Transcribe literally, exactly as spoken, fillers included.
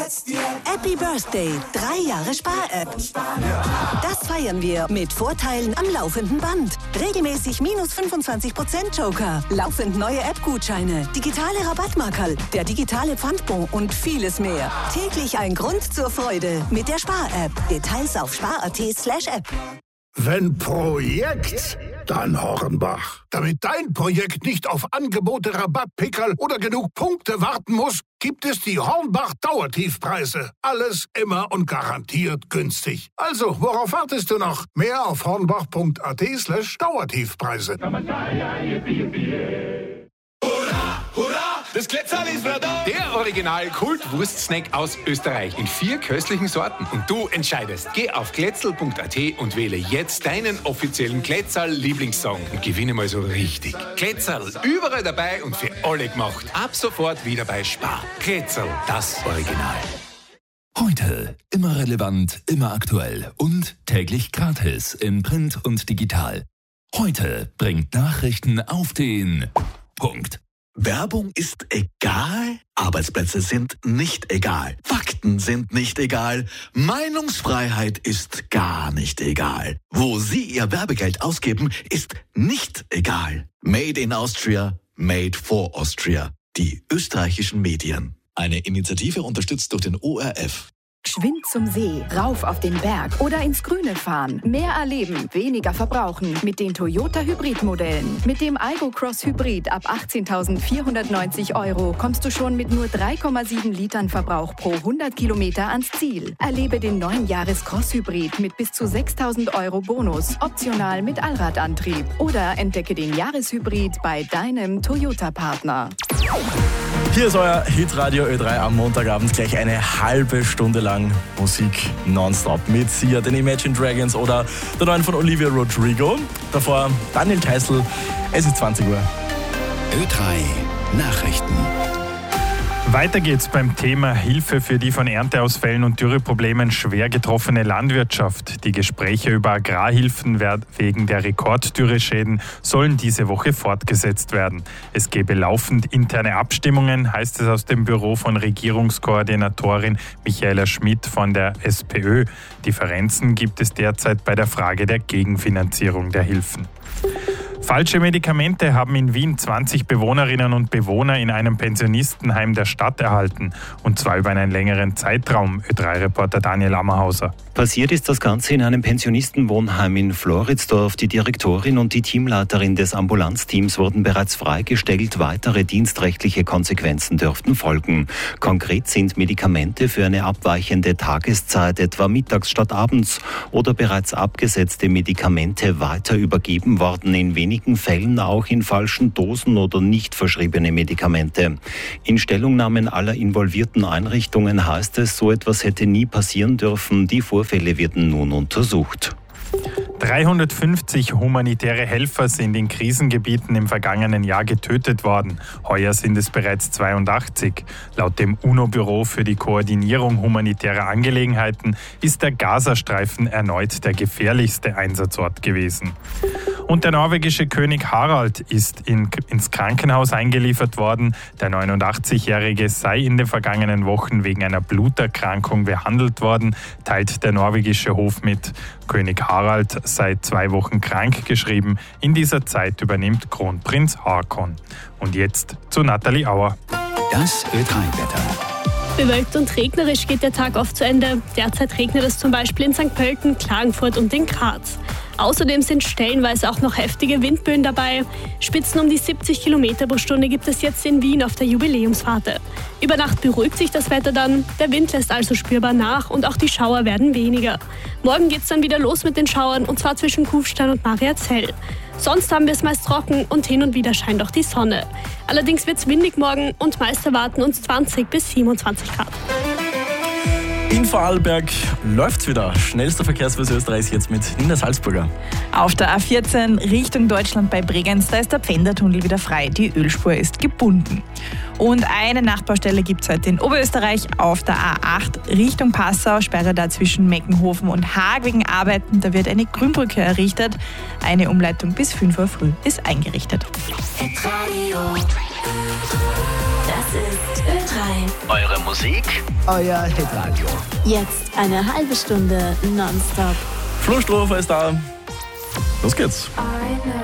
Jetzt die App. Happy Birthday, drei Jahre Spar-App. Das feiern wir mit Vorteilen am laufenden Band. Regelmäßig minus fünfundzwanzig Prozent Joker, laufend neue App-Gutscheine, digitale Rabattmarkerl, der digitale Pfandbon und vieles mehr. Täglich ein Grund zur Freude mit der Spar-App. Details auf spar.at slash app. Wenn Projekt, dann Hornbach. Damit dein Projekt nicht auf Angebote, Rabattpickerl oder genug Punkte warten muss, gibt es die Hornbach Dauertiefpreise. Alles immer und garantiert günstig. Also, worauf wartest du noch? Mehr auf hornbach.at slash Dauertiefpreise. Hurra, hurra, das Glätzerl ist wieder da. Der Original-Kult-Wurst-Snack aus Österreich in vier köstlichen Sorten. Und du entscheidest. Geh auf glätzl punkt at und wähle jetzt deinen offiziellen Glätzerl-Lieblingssong und gewinne mal so richtig. Glätzerl, überall dabei und für alle gemacht. Ab sofort wieder bei Spar. Glätzerl, das Original. Heute immer relevant, immer aktuell und täglich gratis in Print und digital. Heute bringt Nachrichten auf den Punkt. Werbung ist egal, Arbeitsplätze sind nicht egal, Fakten sind nicht egal, Meinungsfreiheit ist gar nicht egal. Wo Sie Ihr Werbegeld ausgeben, ist nicht egal. Made in Austria, made for Austria. Die österreichischen Medien. Eine Initiative unterstützt durch den O R F. Geschwind zum See, rauf auf den Berg oder ins Grüne fahren. Mehr erleben, weniger verbrauchen mit den Toyota Hybrid-Modellen. Mit dem Aygo Cross Hybrid ab achtzehntausendvierhundertneunzig Euro kommst du schon mit nur drei Komma sieben Litern Verbrauch pro hundert Kilometer ans Ziel. Erlebe den neuen Jahres Cross Hybrid mit bis zu sechstausend Euro Bonus, optional mit Allradantrieb. Oder entdecke den Jahreshybrid bei deinem Toyota-Partner. Hier ist euer Hitradio Ö drei am Montagabend. Gleich eine halbe Stunde lang Musik nonstop mit Sia, den Imagine Dragons oder der neuen von Olivia Rodrigo. Davor Daniel Theißl. Es ist zwanzig Uhr. Ö drei Nachrichten. Weiter geht's beim Thema Hilfe für die von Ernteausfällen und Dürreproblemen schwer getroffene Landwirtschaft. Die Gespräche über Agrarhilfen wegen der Rekorddürreschäden sollen diese Woche fortgesetzt werden. Es gebe laufend interne Abstimmungen, heißt es aus dem Büro von Regierungskoordinatorin Michaela Schmidt von der SPÖ. Differenzen gibt es derzeit bei der Frage der Gegenfinanzierung der Hilfen. Falsche Medikamente haben in Wien zwanzig Bewohnerinnen und Bewohner in einem Pensionistenheim der Stadt erhalten. Und zwar über einen längeren Zeitraum, Ö drei Reporter Daniel Ammerhauser. Passiert ist das Ganze in einem Pensionistenwohnheim in Floridsdorf. Die Direktorin und die Teamleiterin des Ambulanzteams wurden bereits freigestellt. Weitere dienstrechtliche Konsequenzen dürften folgen. Konkret sind Medikamente für eine abweichende Tageszeit, etwa mittags statt abends, oder bereits abgesetzte Medikamente weiter übergeben worden. In wenigen Fällen auch in falschen Dosen oder nicht verschriebene Medikamente. In Stellungnahmen aller involvierten Einrichtungen heißt es, so etwas hätte nie passieren dürfen. Die Vorfälle werden nun untersucht. dreihundertfünfzig humanitäre Helfer sind in Krisengebieten im vergangenen Jahr getötet worden. Heuer sind es bereits zweiundachtzig. Laut dem UNO-Büro für die Koordinierung humanitärer Angelegenheiten ist der Gazastreifen erneut der gefährlichste Einsatzort gewesen. Und der norwegische König Harald ist in, ins Krankenhaus eingeliefert worden. Der neunundachtzigjährige sei in den vergangenen Wochen wegen einer Bluterkrankung behandelt worden, teilt der norwegische Hof mit. König Harald sei zwei Wochen krank geschrieben. In dieser Zeit übernimmt Kronprinz Haakon. Und jetzt zu Nathalie Auer. Das Ö drei Wetter. Bewölkt und regnerisch geht der Tag oft zu Ende. Derzeit regnet es zum Beispiel in Sankt Pölten, Klagenfurt und in Graz. Außerdem sind stellenweise auch noch heftige Windböen dabei. Spitzen um die siebzig Kilometer pro Stunde gibt es jetzt in Wien auf der Jubiläumsfahrt. Über Nacht beruhigt sich das Wetter dann. Der Wind lässt also spürbar nach und auch die Schauer werden weniger. Morgen geht es dann wieder los mit den Schauern, und zwar zwischen Kufstein und Mariazell. Sonst haben wir es meist trocken und hin und wieder scheint auch die Sonne. Allerdings wird es windig morgen und meist erwarten uns zwanzig bis siebenundzwanzig Grad. In Vorarlberg läuft's wieder. Schnellster Verkehrsversuch Österreichs jetzt mit Nina Salzburger. Auf der A vierzehn Richtung Deutschland bei Bregenz, da ist der Pfändertunnel wieder frei. Die Ölspur ist gebunden. Und eine Nachbaustelle gibt es heute in Oberösterreich auf der A acht Richtung Passau. Sperre da zwischen Meckenhofen und Haag wegen Arbeiten. Da wird eine Grünbrücke errichtet. Eine Umleitung bis fünf Uhr früh ist eingerichtet. Radio. Das ist Ö drei. Eure Musik, euer Hitradio. Jetzt eine halbe Stunde nonstop. Flo Strofer ist da. Los geht's.